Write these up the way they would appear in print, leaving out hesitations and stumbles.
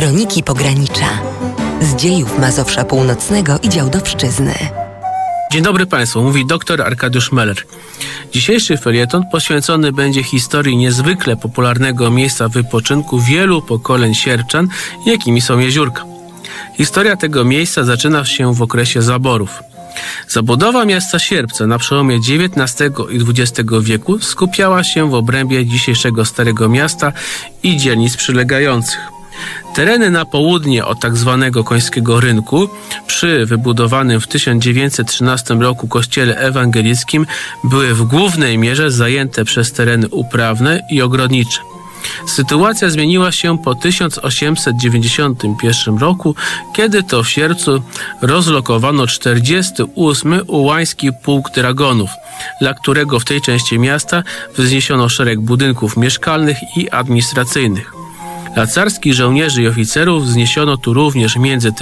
Kroniki Pogranicza. Z dziejów Mazowsza Północnego i Działdowszczyzny. Dzień dobry Państwu, mówi dr Arkadiusz Meller. Dzisiejszy felieton poświęcony będzie historii niezwykle popularnego miejsca wypoczynku wielu pokoleń sierpczan, jakimi są Jeziórka. Historia tego miejsca zaczyna się w okresie zaborów. Zabudowa miasta Sierpca na przełomie XIX i XX wieku skupiała się w obrębie dzisiejszego Starego Miasta i dzielnic przylegających. Tereny na południe od tzw. Końskiego Rynku przy wybudowanym w 1913 roku kościele ewangelickim były w głównej mierze zajęte przez tereny uprawne i ogrodnicze. Sytuacja zmieniła się po 1891 roku, kiedy to w Sierpcu rozlokowano 48. Ułański Pułk Dragonów, dla którego w tej części miasta wzniesiono szereg budynków mieszkalnych i administracyjnych. Dla carskich żołnierzy i oficerów wzniesiono tu również między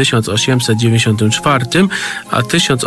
1894 a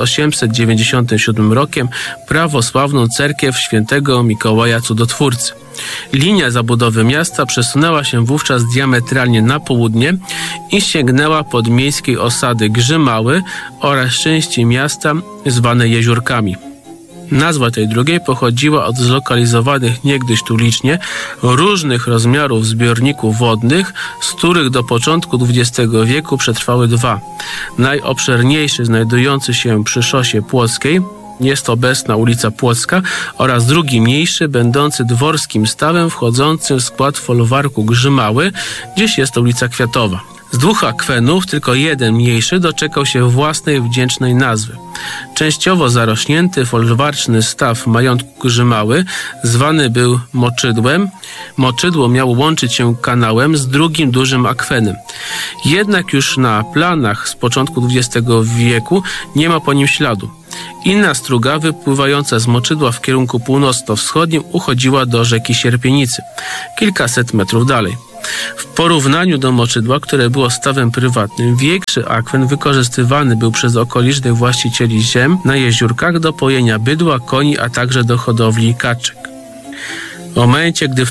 1897 rokiem prawosławną cerkiew świętego Mikołaja Cudotwórcy. Linia zabudowy miasta przesunęła się wówczas diametralnie na południe i sięgnęła pod miejskiej osady Grzymały oraz części miasta zwane Jeziórkami. Nazwa tej drugiej pochodziła od zlokalizowanych niegdyś tu licznie różnych rozmiarów zbiorników wodnych, z których do początku XX wieku przetrwały dwa. Najobszerniejszy znajdujący się przy szosie płockiej, jest obecna ulica Płocka, oraz drugi mniejszy, będący dworskim stawem wchodzącym w skład folwarku Grzymały, gdzieś jest ulica Kwiatowa. Z dwóch akwenów tylko jeden mniejszy doczekał się własnej wdzięcznej nazwy. Częściowo zarośnięty folwarczny staw majątku Grzymały zwany był Moczydłem. Moczydło miało łączyć się kanałem z drugim dużym akwenem. Jednak już na planach z początku XX wieku nie ma po nim śladu. Inna struga wypływająca z Moczydła w kierunku północno-wschodnim uchodziła do rzeki Sierpienicy, kilkaset metrów dalej. W porównaniu do Moczydła, które było stawem prywatnym, większy akwen wykorzystywany był przez okolicznych właścicieli ziem na Jeziórkach do pojenia bydła, koni, a także do hodowli kaczek. W momencie, gdy w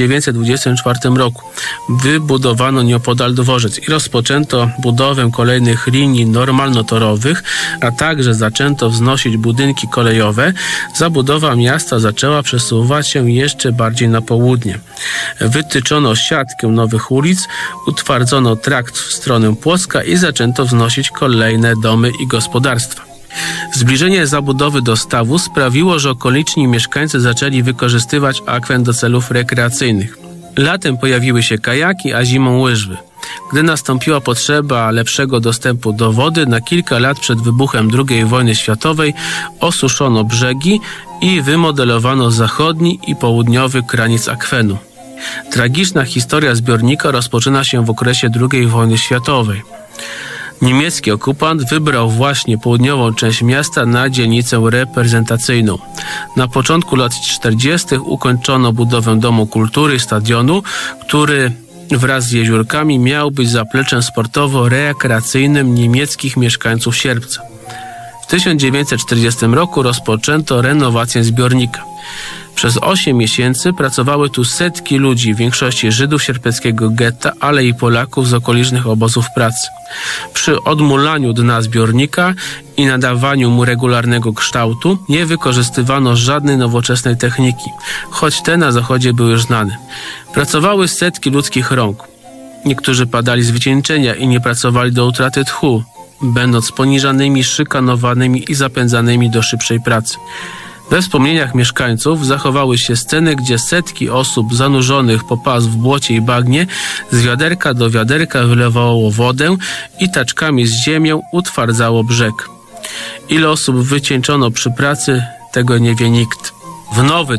1924 roku wybudowano nieopodal dworzec i rozpoczęto budowę kolejnych linii normalnotorowych, a także zaczęto wznosić budynki kolejowe, zabudowa miasta zaczęła przesuwać się jeszcze bardziej na południe. Wytyczono siatkę nowych ulic, utwardzono trakt w stronę Płocka i zaczęto wznosić kolejne domy i gospodarstwa. Zbliżenie zabudowy do stawu sprawiło, że okoliczni mieszkańcy zaczęli wykorzystywać akwen do celów rekreacyjnych. Latem pojawiły się kajaki, a zimą łyżwy. Gdy nastąpiła potrzeba lepszego dostępu do wody, na kilka lat przed wybuchem II wojny światowej osuszono brzegi i wymodelowano zachodni i południowy kraniec akwenu. Tragiczna historia zbiornika rozpoczyna się w okresie II wojny światowej. Niemiecki okupant wybrał właśnie południową część miasta na dzielnicę reprezentacyjną. Na początku lat 40. ukończono budowę Domu Kultury i stadionu, który wraz z Jeziórkami miał być zapleczem sportowo-rekreacyjnym niemieckich mieszkańców Sierpca. W 1940 roku rozpoczęto renowację zbiornika. Przez 8 miesięcy pracowały tu setki ludzi, w większości Żydów sierpeckiego getta, ale i Polaków z okolicznych obozów pracy. Przy odmulaniu dna zbiornika i nadawaniu mu regularnego kształtu nie wykorzystywano żadnej nowoczesnej techniki, choć te na zachodzie były znane. Pracowały setki ludzkich rąk. Niektórzy padali z wycieńczenia i nie pracowali do utraty tchu, będąc poniżanymi, szykanowanymi i zapędzanymi do szybszej pracy. We wspomnieniach mieszkańców zachowały się sceny, gdzie setki osób zanurzonych po pas w błocie i bagnie z wiaderka do wiaderka wylewało wodę i taczkami z ziemią utwardzało brzeg. Ile osób wycieńczono przy pracy, tego nie wie nikt. W nowy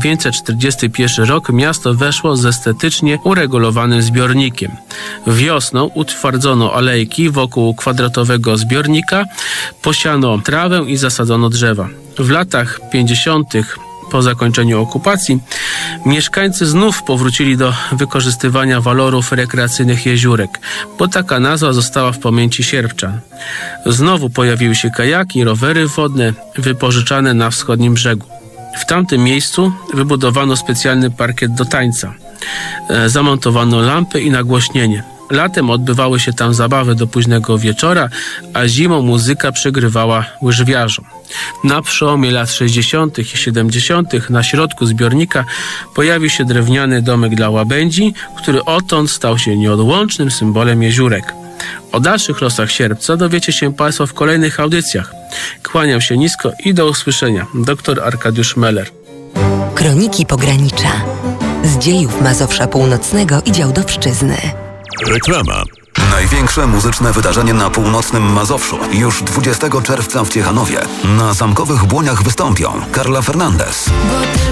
1941 rok miasto weszło z estetycznie uregulowanym zbiornikiem. Wiosną utwardzono alejki wokół kwadratowego zbiornika, posiano trawę i zasadzono drzewa. W latach 50. po zakończeniu okupacji mieszkańcy znów powrócili do wykorzystywania walorów rekreacyjnych jeziórek, bo taka nazwa została w pamięci sierpczan. Znowu pojawiły się kajaki, rowery wodne wypożyczane na wschodnim brzegu. W tamtym miejscu wybudowano specjalny parkiet do tańca. Zamontowano lampy i nagłośnienie. Latem odbywały się tam zabawy do późnego wieczora, a zimą muzyka przygrywała łyżwiarzom. Na przełomie lat 60. i 70. na środku zbiornika pojawił się drewniany domek dla łabędzi, który odtąd stał się nieodłącznym symbolem jeziórek. O dalszych losach Sierpca dowiecie się Państwo w kolejnych audycjach. Kłaniam się nisko i do usłyszenia. Dr Arkadiusz Meller. Kroniki Pogranicza. Z dziejów Mazowsza Północnego i Działdowszczyzny. Reklama. Największe muzyczne wydarzenie na północnym Mazowszu. Już 20 czerwca w Ciechanowie. Na zamkowych błoniach wystąpią Carla Fernandez,